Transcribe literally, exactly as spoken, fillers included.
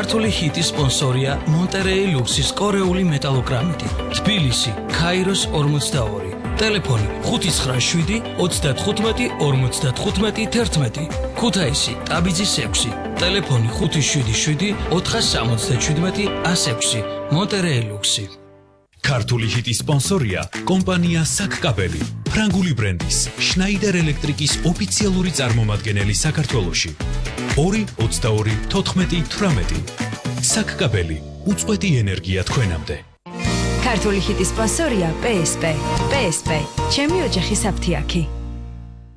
ქართული ჰიტის სპონსორია მონტერეი ლუქსის კორეული მეტალოგრამიტი. თბილისი, ქაიროს ორმოცდაორი. ტელეფონი ხუთი ცხრა შვიდი ოცდათხუთმეტი ორმოცდათხუთმეტი თერთმეტი. ქუთაისი, ტაბიძის ექვსი. ტელეფონი ხუთი შვიდი შვიდი ოთხსამოცდაჩვიდმეტი ასექვსი. მონტერეი ლუქსი. ქართული ჰიტის სპონსორია კომპანია საკკაბელი, ფრანგული ბრენდის შნაიდერ ელექტრიკის ოფიციალური წარმომადგენელი საქართველოში. ორი ოცდაორი თოთხმეტი თვრამეტი. საკკაბელი, უწყვეტი ენერგია თქვენამდე. ქართული ჰიტის სპონსორია პე ეს პე. პე ეს პე, ჩემი ოჯახის აფთიაქი.